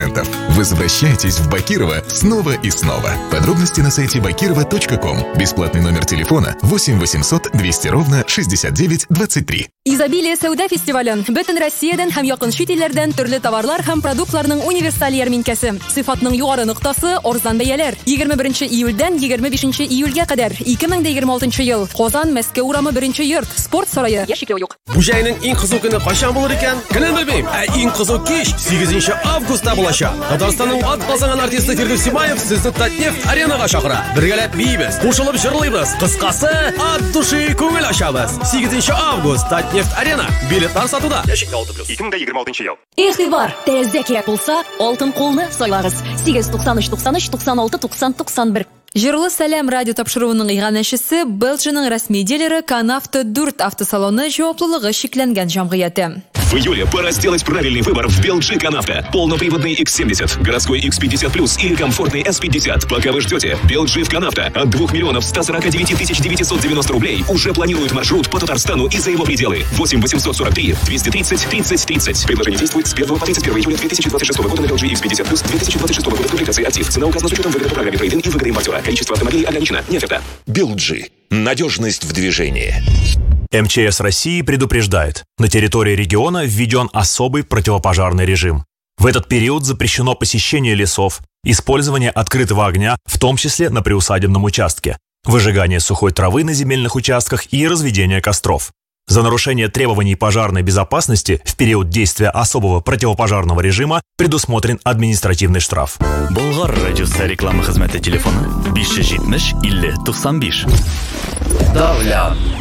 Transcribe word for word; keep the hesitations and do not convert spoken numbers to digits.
Возвращайтесь в Бакирова снова и снова. Подробности на сайте бакирова точка ком. Бесплатный номер телефона восемь восемьсот двести ровно шестьдесят девять двадцать три. Изобилие сәүдә фестивален бөтен Россиядән һәм якын чит илләрдән төрле товарлар һәм продуктларның универсаль ярминкәсе. Сыйфатның югары ноктасы арзан бәяләр. егерме беренче июльдән егерме бишенче июльгә кадәр ике мең егерме алтынчы ел. Казан Мәскәү урамы беренче йорт. Спорт сарае. Яшикләү юк. Бу җәйнең иң кызу көне кайчан булыр икән? Көнен белмим. Ә иң кызу кич сигезенче августта булачак. Татарстанның ат базанган артисты Фирдәүс Симаев сезне Татнефть аренага чакыра. Бергәләп бийбез, кушылып җырлыйбыз. Кыскасы, ат души күңел ачабыз. сигезенче август Татнефть арена. Билетлар сатуда. Яшик алты плюс. ике мең егерме алтынчы ел. Игътибар, тәрәзә кирәк булса, алтын кулны сайлагыз. сигез туксан өч туксан өч туксан алты туксан туксан бер. Җырлы сәлам радио тапшыруының иганәчесе Белджиның рәсми дилеры Канавто дүрт автосалоны җаваплылыгы шикләнгән җәмгыяте. В июле пора сделать правильный выбор в Белджи Канавто. Полноприводный икс семьдесят, городской икс пятьдесят плюс или комфортный эс пятьдесят. Пока вы ждете, Белджи в Канавто от двух миллионов ста сорока девяти тысяч девятисот девяносто рублей уже планирует маршрут по Татарстану и за его пределы. восемь восемьсот сорок три двести тридцать тридцать тридцать. Предложение действует с первого по тридцать первое июля две тысячи двадцать шестого года на Белджи икс пятьдесят плюс две тысячи двадцать шестого года в публикации «Актив». Цена указана с учетом выгоды по программе трейдинг и выгоды импортера. Количество автомобилей ограничено. Не оферта. Белджи. Надежность в движении. эм че эс России предупреждает, на территории региона введен особый противопожарный режим. В этот период запрещено посещение лесов, использование открытого огня, в том числе на приусадебном участке, выжигание сухой травы на земельных участках и разведение костров. За нарушение требований пожарной безопасности в период действия особого противопожарного режима предусмотрен административный штраф. Болгар радиосы реклама хезмәте телефоны биш йөз җитмеш илле туксан биш. Давля.